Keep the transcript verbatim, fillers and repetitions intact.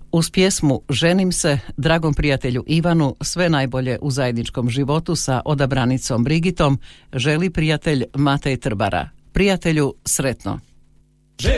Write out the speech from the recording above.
Uz pjesmu Ženim se, dragom prijatelju Ivanu sve najbolje u zajedničkom životu sa odabranicom Brigitom želi prijatelj Matej Trbara. Prijatelju, sretno!